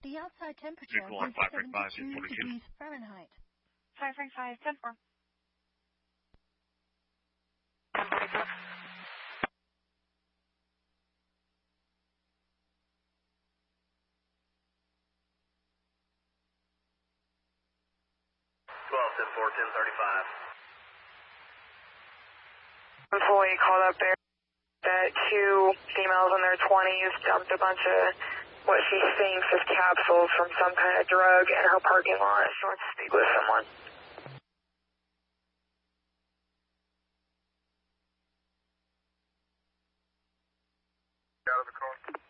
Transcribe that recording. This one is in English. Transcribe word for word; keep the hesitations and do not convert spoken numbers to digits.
The outside temperature Vehicle on was five three five, seventy-two forty-two. degrees Fahrenheit. five three five, ten four. twelve, ten four, ten thirty-five. Employee called up there that two females in their twenties dumped a bunch of what she thinks is capsules from some kind of drug in her parking lot. She wants to speak with someone. Out of the car.